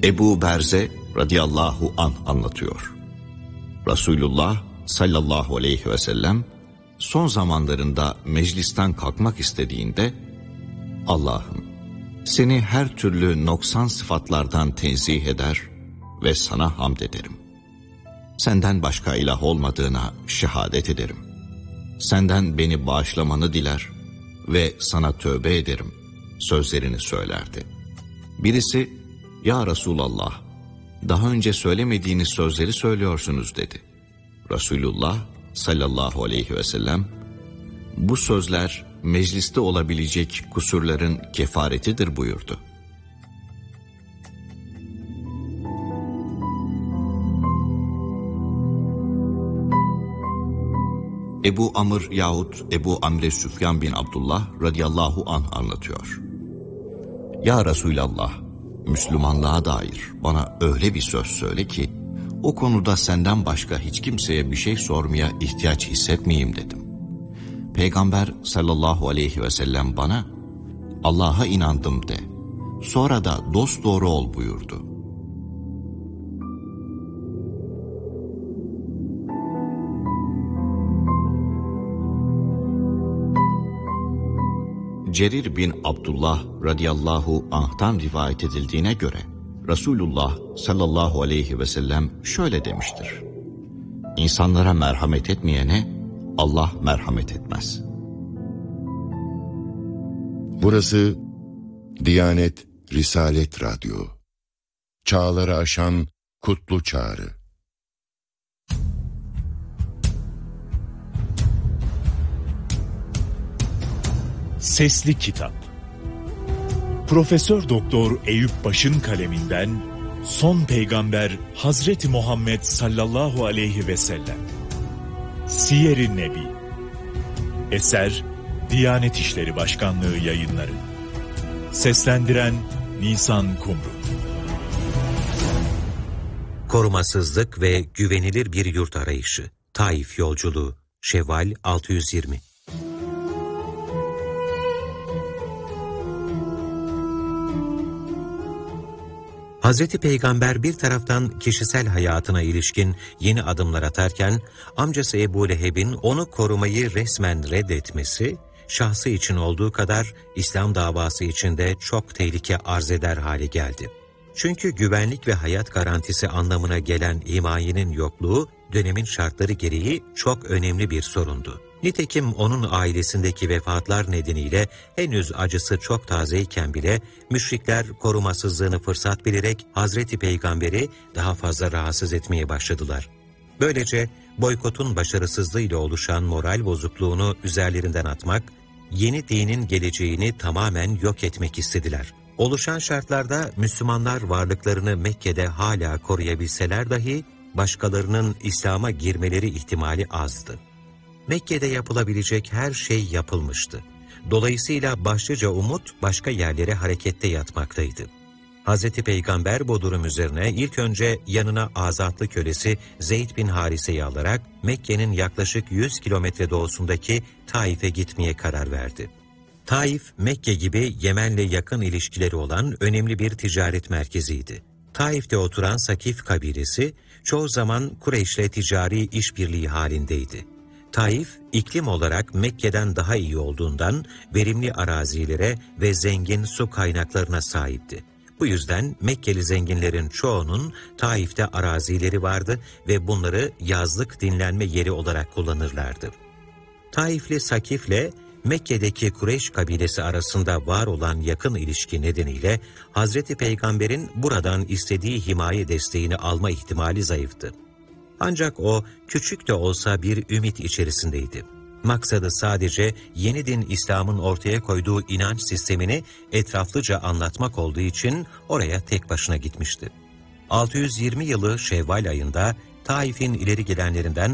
Ebu Berze radıyallahu anh anlatıyor. Resulullah sallallahu aleyhi ve sellem son zamanlarında meclisten kalkmak istediğinde, Allah'ım seni her türlü noksan sıfatlardan tenzih eder ve sana hamd ederim. Senden başka ilah olmadığına şehadet ederim. Senden beni bağışlamanı diler ve sana tövbe ederim sözlerini söylerdi. Birisi, ya Resulallah, daha önce söylemediğiniz sözleri söylüyorsunuz dedi. Resulullah sallallahu aleyhi ve sellem, bu sözler mecliste olabilecek kusurların kefaretidir buyurdu. Ebu Amr yahut Ebu Amre Süfyan bin Abdullah radıyallahu anh anlatıyor. Ya Resulallah, Müslümanlığa dair bana öyle bir söz söyle ki, o konuda senden başka hiç kimseye bir şey sormaya ihtiyaç hissetmeyeyim dedim. Peygamber sallallahu aleyhi ve sellem bana, Allah'a inandım de, sonra da dosdoğru ol buyurdu. Cerir bin Abdullah radıyallahu anh'tan rivayet edildiğine göre, Resulullah sallallahu aleyhi ve sellem şöyle demiştir: İnsanlara merhamet etmeyene Allah merhamet etmez. Burası Diyanet Risalet Radyo. Çağları aşan kutlu çağrı. Sesli Kitap. Profesör Doktor Eyüp Baş'ın kaleminden Son Peygamber Hazreti Muhammed sallallahu aleyhi ve sellem. Siyer-i Nebi. Eser Diyanet İşleri Başkanlığı Yayınları. Seslendiren Nisan Kumru. Korumasızlık ve güvenilir bir yurt arayışı. Taif yolculuğu. Şevval 620. Hazreti Peygamber bir taraftan kişisel hayatına ilişkin yeni adımlar atarken, amcası Ebu Leheb'in onu korumayı resmen reddetmesi, şahsı için olduğu kadar İslam davası için de çok tehlike arz eder hale geldi. Çünkü güvenlik ve hayat garantisi anlamına gelen himayenin yokluğu, dönemin şartları gereği çok önemli bir sorundu. Nitekim onun ailesindeki vefatlar nedeniyle henüz acısı çok tazeyken bile müşrikler korumasızlığını fırsat bilerek Hazreti Peygamber'i daha fazla rahatsız etmeye başladılar. Böylece boykotun başarısızlığıyla oluşan moral bozukluğunu üzerlerinden atmak, yeni dinin geleceğini tamamen yok etmek istediler. Oluşan şartlarda Müslümanlar varlıklarını Mekke'de hala koruyabilseler dahi başkalarının İslam'a girmeleri ihtimali azdı. Mekke'de yapılabilecek her şey yapılmıştı. Dolayısıyla başlıca umut başka yerlere harekette yatmaktaydı. Hz. Peygamber bu durum üzerine ilk önce yanına azatlı kölesi Zeyd bin Harise'yi alarak Mekke'nin yaklaşık 100 kilometre doğusundaki Taif'e gitmeye karar verdi. Taif, Mekke gibi Yemen'le yakın ilişkileri olan önemli bir ticaret merkeziydi. Taif'te oturan Sakif kabilesi çoğu zaman Kureyş'le ticari işbirliği halindeydi. Taif, iklim olarak Mekke'den daha iyi olduğundan verimli arazilere ve zengin su kaynaklarına sahipti. Bu yüzden Mekkeli zenginlerin çoğunun Taif'te arazileri vardı ve bunları yazlık dinlenme yeri olarak kullanırlardı. Taifli Sakif'le Mekke'deki Kureyş kabilesi arasında var olan yakın ilişki nedeniyle Hazreti Peygamber'in buradan istediği himaye desteğini alma ihtimali zayıftı. Ancak o küçük de olsa bir ümit içerisindeydi. Maksadı sadece yeni din İslam'ın ortaya koyduğu inanç sistemini etraflıca anlatmak olduğu için oraya tek başına gitmişti. 620 yılı Şevval ayında Taif'in ileri gelenlerinden